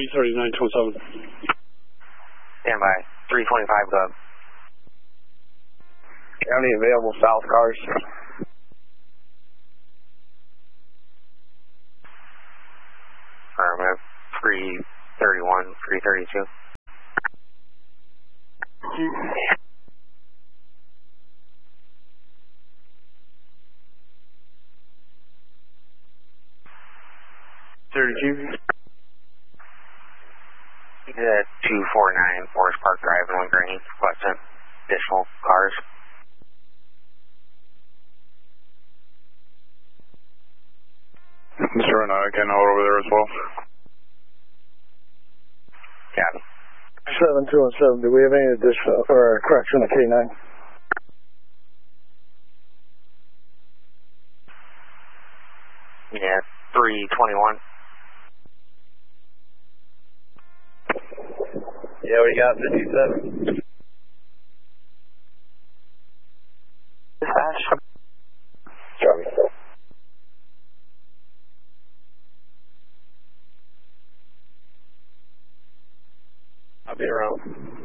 33927. Stand by. 325 Gov. County available south cars. Affirmative. 331, 332. Yeah, 249 Forest Park Drive in LaGrange, requesting additional cars. Mr. Renata, can hold over there as well. Copy. 7217, do we have any additional, or correction to K9? Yeah, 321. Yeah, we got 57. Dispatch. Copy. I'll be around.